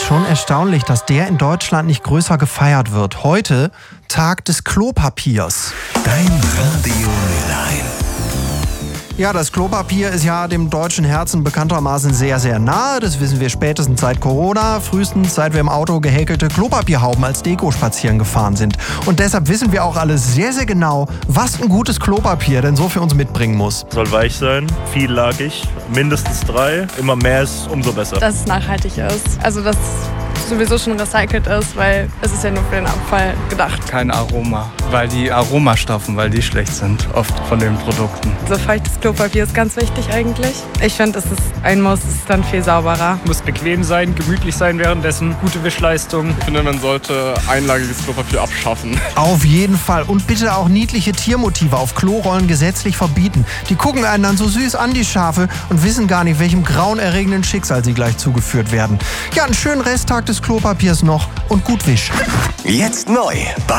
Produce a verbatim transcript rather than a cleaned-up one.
Schon erstaunlich, dass der in Deutschland nicht größer gefeiert wird. Heute Tag des Klopapiers. Dein Radio Live. Ja, das Klopapier ist ja dem deutschen Herzen bekanntermaßen sehr, sehr nahe. Das wissen wir spätestens seit Corona, frühestens seit wir im Auto gehäkelte Klopapierhauben als Deko spazieren gefahren sind. Und deshalb wissen wir auch alle sehr, sehr genau, was ein gutes Klopapier denn so für uns mitbringen muss. Soll weich sein, viellagig, mindestens drei. Immer mehr ist, umso besser. Dass es nachhaltig ist. Also dass sowieso schon recycelt ist, weil es ist ja nur für den Abfall gedacht. Kein Aroma, weil die Aromastoffen, weil die schlecht sind, oft von den Produkten. So feuchtes Klopapier ist ganz wichtig eigentlich. Ich finde, es ist ein Muss, es ist dann viel sauberer. Muss bequem sein, gemütlich sein währenddessen, gute Wischleistung. Ich finde, man sollte einlagiges Klopapier abschaffen. Auf jeden Fall. Und bitte auch niedliche Tiermotive auf Klorollen gesetzlich verbieten. Die gucken einen dann so süß an, die Schafe, und wissen gar nicht, welchem grauenerregenden Schicksal sie gleich zugeführt werden. Ja, einen schönen Resttag des Klopapiers noch und gut Wisch. Jetzt neu bei